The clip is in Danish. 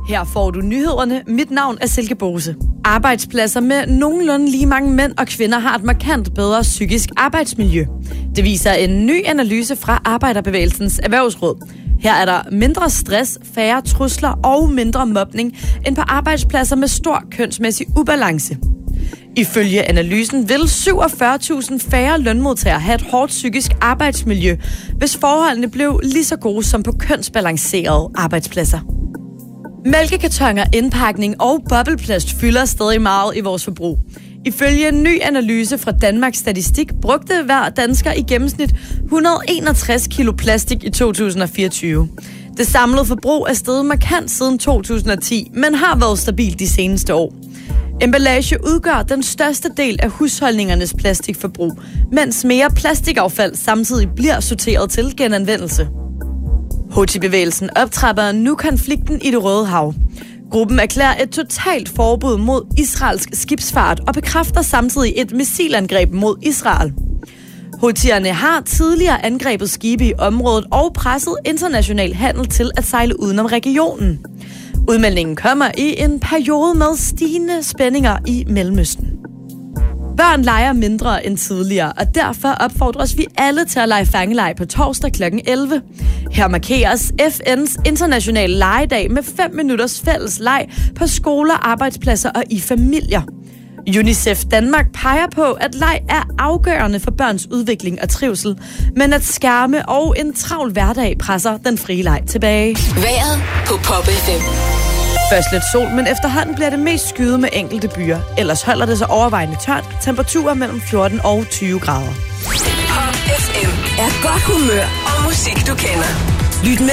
Her får du nyhederne. Mit navn er Silke Bose. Arbejdspladser med nogenlunde lige mange mænd og kvinder har et markant bedre psykisk arbejdsmiljø. Det viser en ny analyse fra Arbejderbevægelsens Erhvervsråd. Her er der mindre stress, færre trusler og mindre mobning end på arbejdspladser med stor kønsmæssig ubalance. Ifølge analysen vil 47.000 færre lønmodtagere have et hårdt psykisk arbejdsmiljø, hvis forholdene blev lige så gode som på kønsbalancerede arbejdspladser. Mælkekartoner, indpakning og bobleplast fylder stadig meget i vores forbrug. Ifølge en ny analyse fra Danmarks Statistik brugte hver dansker i gennemsnit 161 kilo plastik i 2024. Det samlede forbrug er steget markant siden 2010, men har været stabilt de seneste år. Emballage udgør den største del af husholdningernes plastikforbrug, mens mere plastikaffald samtidig bliver sorteret til genanvendelse. Houthi-bevægelsen optrapper nu konflikten i Det Røde Hav. Gruppen erklærer et totalt forbud mod israelsk skibsfart og bekræfter samtidig et missilangreb mod Israel. Houthierne har tidligere angrebet skibe i området og presset international handel til at sejle udenom regionen. Udmeldingen kommer i en periode med stigende spændinger i Mellemøsten. Børn leger mindre end tidligere, og derfor opfordres vi alle til at lege fangeleg på torsdag kl. 11. Her markeres FN's internationale legedag med 5 minutters fælles leg på skoler, arbejdspladser og i familier. UNICEF Danmark peger på, at leg er afgørende for børns udvikling og trivsel, men at skærme og en travl hverdag presser den frie leg tilbage. Vejret på Pop FM. Først lidt sol, men efterhånden bliver det mest skyet med enkelte byer. Ellers holder det sig overvejende tørt. Temperaturer mellem 14 og 20 grader. Pop FM er godt humør og musik, du kender. Lyt med